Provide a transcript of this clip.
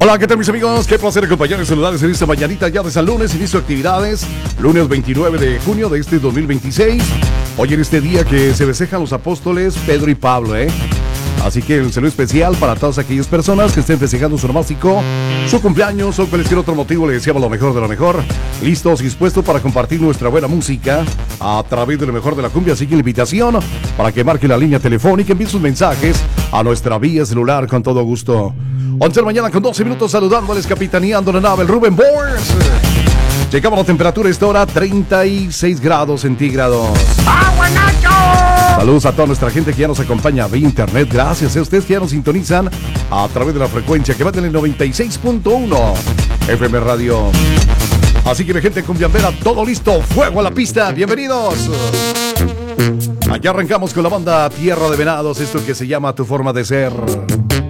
Hola, ¿qué tal mis amigos? Qué placer acompañarles y saludarles en esta mañanita ya de San Lunes, inicio de actividades, lunes 29 de junio de este 2026. Hoy en este día que se festejan los apóstoles Pedro y Pablo, Así que un saludo especial para todas aquellas personas que estén festejando su nomástico, su cumpleaños o cualquier otro motivo. Les deseamos lo mejor de lo mejor. Listos y dispuestos para compartir nuestra buena música a través de lo mejor de la cumbia. Así que la invitación para que marque la línea telefónica, envíen sus mensajes a nuestra vía celular con todo gusto. 11 de la mañana con 12 minutos saludándoles, capitaneando la nave, el Rubén Bors. Llegamos a la temperatura esta hora, 36 grados centígrados. Saludos a toda nuestra gente que ya nos acompaña vía internet. Gracias a ustedes que ya nos sintonizan a través de la frecuencia que va en el 96.1 FM Radio. Así que mi gente cumbiambera, todo listo, fuego a la pista, bienvenidos. Aquí arrancamos con la banda Tierra de Venados, esto que se llama Tu Forma de Ser.